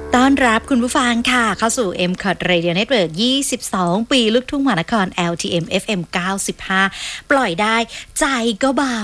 ต้อนรับคุณผู้ฟังค่ะเข้าสู่ MCOT Radio Network 22 ปีลูกทุ่งมหานคร LTM FM 95 ปล่อยได้ใจก็เบา